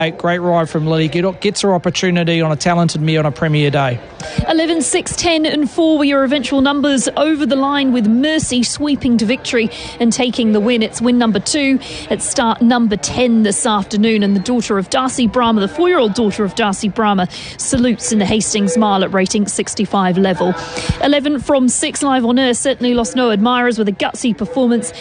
Great ride from Lily. Gets her opportunity on a talented mare on a premier day. 11, 6, 10 and 4 were your eventual numbers over the line, with Mercy sweeping to victory and taking the win. It's win number 2 at start number 10 this afternoon, and the daughter of Darcy Brahma, the 4-year-old daughter of Darcy Brahma, salutes in the Hastings Mile at rating 65 level. 11 from 6 live on air certainly lost no admirers with a gutsy performance.